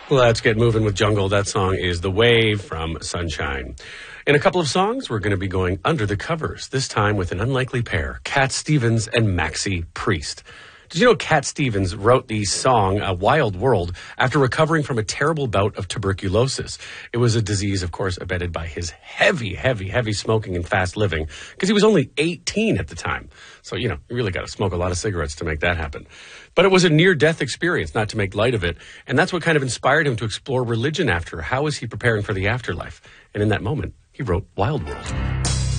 Let's get moving with Jungle. That song is The Wave from Sunshine. In a couple of songs, we're going to be going under the covers, this time with an unlikely pair, Cat Stevens and Maxi Priest. Did you know Cat Stevens wrote the song Wild World after recovering from a terrible bout of tuberculosis? It was a disease, of course, abetted by his heavy smoking and fast living, because he was only 18 at the time. So, you really got to smoke a lot of cigarettes to make that happen. But it was a near-death experience, not to make light of it, and that's what kind of inspired him to explore religion after. How was he preparing for the afterlife? And in that moment, he wrote Wild World.